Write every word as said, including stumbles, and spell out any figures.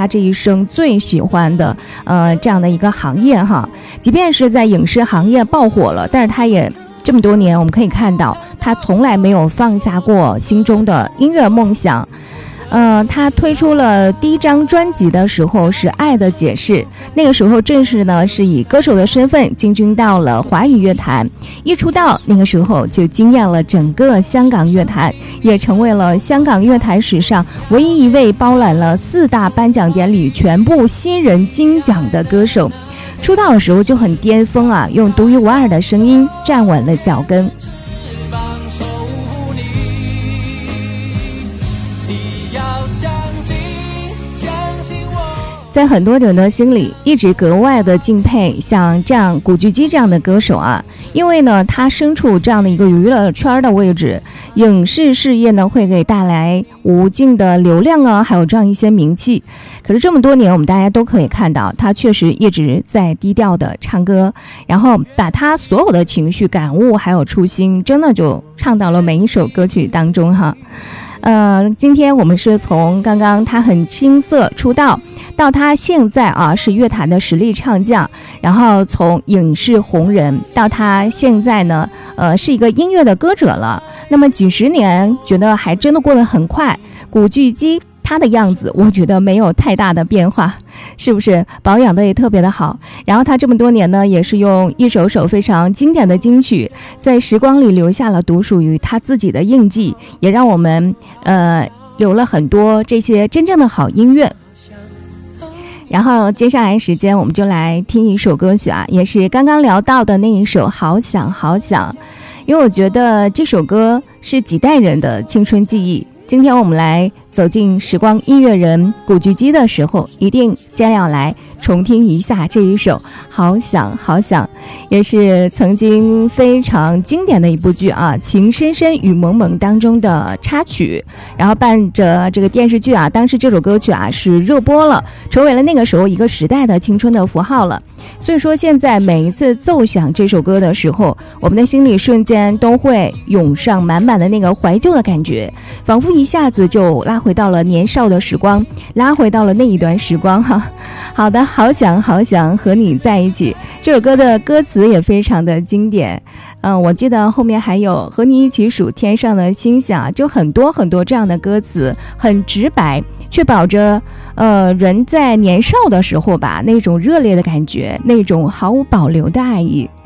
他这一生最喜欢的呃这样的一个行业哈。即便是在影视行业爆火了，但是他也这么多年，我们可以看到他从来没有放下过心中的音乐梦想。呃，他推出了第一张专辑的时候是《爱的解释》，那个时候正式呢是以歌手的身份进军到了华语乐坛。一出道，那个时候就惊艳了整个香港乐坛，也成为了香港乐坛史上唯一一位包揽了四大颁奖典礼全部新人金奖的歌手。出道的时候就很巅峰啊，用独一无二的声音站稳了脚跟。在很多人的心里一直格外的敬佩像这样古巨基这样的歌手啊，因为呢他身处这样的一个娱乐圈的位置，影视事业呢会给带来无尽的流量啊，还有这样一些名气。可是这么多年我们大家都可以看到，他确实一直在低调的唱歌，然后把他所有的情绪感悟还有初心真的就唱到了每一首歌曲当中哈。呃，今天我们是从刚刚他很青涩出道，到他现在啊是乐坛的实力唱将，然后从影视红人到他现在呢，呃是一个音乐的歌者了。那么几十年，觉得还真的过得很快。古巨基他的样子，我觉得没有太大的变化，是不是保养的也特别的好？然后他这么多年呢，也是用一首首非常经典的金曲，在时光里留下了独属于他自己的印记，也让我们呃留了很多这些真正的好音乐。然后接下来时间我们就来听一首歌曲啊，也是刚刚聊到的那一首《好想好想》，因为我觉得这首歌是几代人的青春记忆。今天我们来走进时光音乐人古巨基的时候，一定先要来重听一下这一首《好想好想》，也是曾经非常经典的一部剧啊，《情深深雨蒙蒙》当中的插曲，然后伴着这个电视剧啊，当时这首歌曲啊是热播了，成为了那个时候一个时代的青春的符号了。所以说现在每一次奏响这首歌的时候，我们的心里瞬间都会涌上满满的那个怀旧的感觉，仿佛一下子就拉回到了年少的时光，拉回到了那一段时光哈。好的，好想好想和你在一起，这首歌的歌词也非常的经典。嗯、呃，我记得后面还有和你一起数天上的星星，就很多很多这样的歌词，很直白，确保着呃人在年少的时候吧那种热烈的感觉，那种毫无保留的爱意。